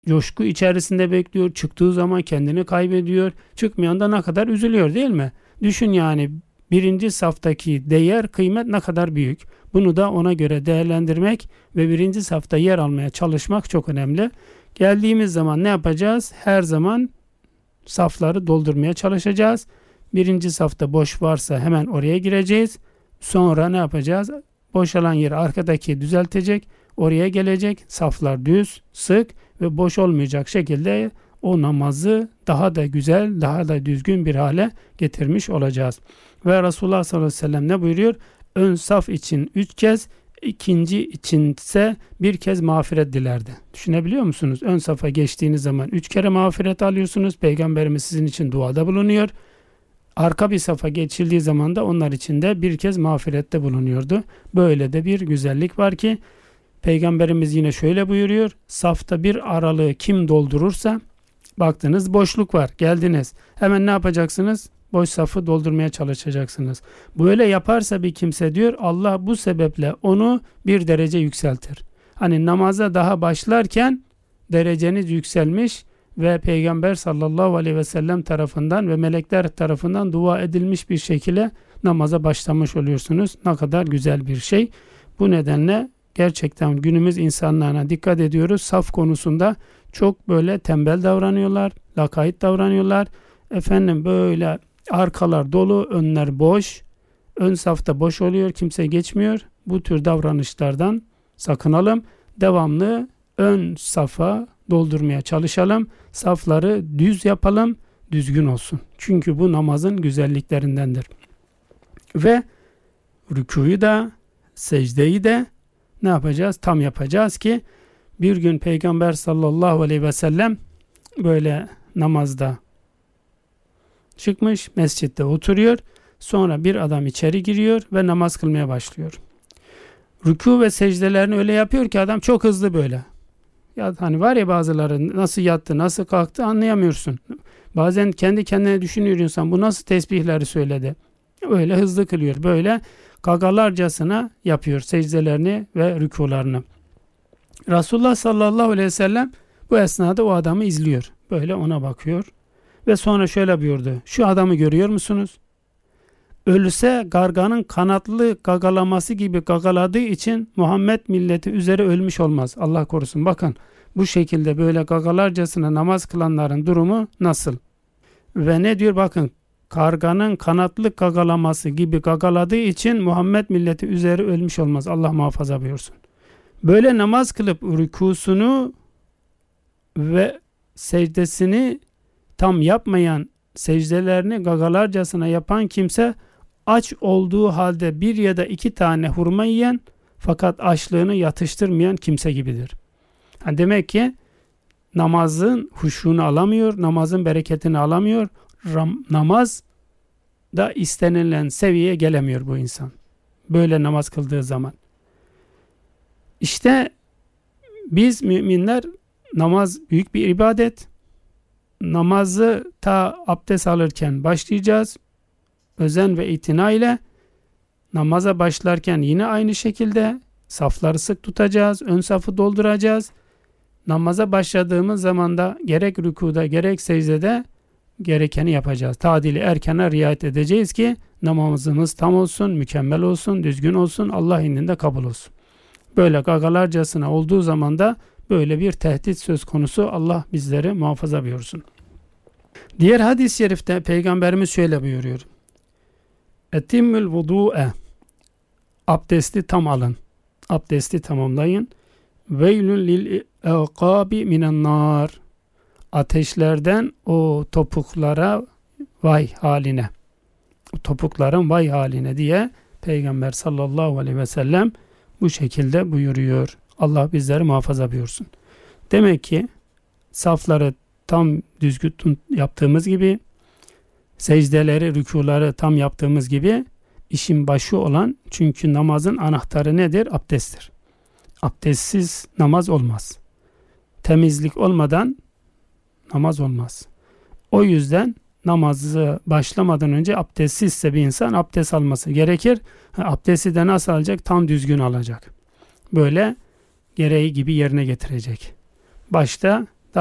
coşku içerisinde bekliyor. Çıktığı zaman kendini kaybediyor. Çıkmayan da ne kadar üzülüyor değil mi? Düşün yani birinci saftaki değer, kıymet ne kadar büyük. Bunu da ona göre değerlendirmek ve birinci safta yer almaya çalışmak çok önemli. Geldiğimiz zaman ne yapacağız? Her zaman safları doldurmaya çalışacağız. Birinci safta boş varsa hemen oraya gireceğiz. Sonra ne yapacağız? Boşalan yeri arkadaki düzeltecek. Oraya gelecek. Saflar düz, sık ve boş olmayacak şekilde o namazı daha da güzel, daha da düzgün bir hale getirmiş olacağız. Ve Resulullah sallallahu aleyhi ve sellem ne buyuruyor? Ön saf için 3 kez, ikinci içinse bir kez mağfiret dilerdi. Düşünebiliyor musunuz? Ön safa geçtiğiniz zaman 3 kere mağfiret alıyorsunuz. Peygamberimiz sizin için duada bulunuyor. Arka bir safa geçildiği zaman da onlar için de bir kez mağfirette bulunuyordu. Böyle de bir güzellik var ki Peygamberimiz yine şöyle buyuruyor. Safta bir aralığı kim doldurursa, baktınız boşluk var, geldiniz. Hemen ne yapacaksınız? Boş safı doldurmaya çalışacaksınız. Böyle yaparsa bir kimse diyor, Allah bu sebeple onu bir derece yükseltir. Hani namaza daha başlarken dereceniz yükselmiş ve Peygamber sallallahu aleyhi ve sellem tarafından ve melekler tarafından dua edilmiş bir şekilde namaza başlamış oluyorsunuz. Ne kadar güzel bir şey. Bu nedenle gerçekten günümüz insanlarına dikkat ediyoruz. Saf konusunda çok böyle tembel davranıyorlar, lakayt davranıyorlar. Efendim böyle arkalar dolu, önler boş. Ön safta boş oluyor, kimse geçmiyor. Bu tür davranışlardan sakınalım. Devamlı ön safa doldurmaya çalışalım. Safları düz yapalım, düzgün olsun. Çünkü bu namazın güzelliklerindendir. Ve rükûyu da, secdeyi de ne yapacağız? Tam yapacağız ki bir gün Peygamber sallallahu aleyhi ve sellem böyle namazda çıkmış, mescitte oturuyor. Sonra bir adam içeri giriyor ve namaz kılmaya başlıyor. Rükû ve secdelerini öyle yapıyor ki adam çok hızlı böyle. Ya hani var ya bazıları nasıl yattı, nasıl kalktı anlayamıyorsun. Bazen kendi kendine düşünüyor insan, bu nasıl tesbihleri söyledi. Öyle hızlı kılıyor. Böyle gagalarcasına yapıyor secdelerini ve rükularını. Resulullah sallallahu aleyhi ve sellem bu esnada o adamı izliyor. Böyle ona bakıyor. Ve sonra şöyle buyurdu. Şu adamı görüyor musunuz? Ölse garganın kanatlı gagalaması gibi gagaladığı için Muhammed milleti üzere ölmüş olmaz. Allah korusun. Bakın bu şekilde böyle gagalarcasına namaz kılanların durumu nasıl? Ve ne diyor? Bakın karganın kanatlı gagalaması gibi gagaladığı için Muhammed milleti üzeri ölmüş olmaz. Allah muhafaza buyursun. Böyle namaz kılıp rükusunu ve secdesini tam yapmayan, secdelerini gagalarcasına yapan kimse aç olduğu halde bir ya da iki tane hurma yiyen fakat açlığını yatıştırmayan kimse gibidir. Yani demek ki namazın huşunu alamıyor, namazın bereketini alamıyor. Namaz da istenilen seviyeye gelemiyor bu insan. Böyle namaz kıldığı zaman. İşte biz müminler, namaz büyük bir ibadet. Namazı ta abdest alırken başlayacağız. Özen ve itina ile namaza başlarken yine aynı şekilde safları sık tutacağız. Ön safı dolduracağız. Namaza başladığımız zaman da gerek rükuda gerek secdede gerekeni yapacağız. Tadili erkene riayet edeceğiz ki namazımız tam olsun, mükemmel olsun, düzgün olsun, Allah indinde kabul olsun. Böyle gagalarcasına olduğu zaman da böyle bir tehdit söz konusu. Allah bizleri muhafaza buyursun. Diğer hadis-i şerifte Peygamberimiz şöyle buyuruyor. Etimmül vudu'e, abdesti tam alın. Abdesti tamamlayın. Veylün lil eqabi minen nar, ateşlerden o topuklara vay haline. O topukların vay haline diye Peygamber sallallahu aleyhi ve sellem bu şekilde buyuruyor. Allah bizleri muhafaza buyursun. Demek ki safları tam düzgün yaptığımız gibi, secdeleri, rükuları tam yaptığımız gibi işin başı olan, çünkü namazın anahtarı nedir? Abdesttir. Abdestsiz namaz olmaz. Temizlik olmadan namaz olmaz. O yüzden namazı başlamadan önce abdestsizse bir insan abdest alması gerekir. Abdesti de nasıl alacak? Tam düzgün alacak. Böyle gereği gibi yerine getirecek. Başta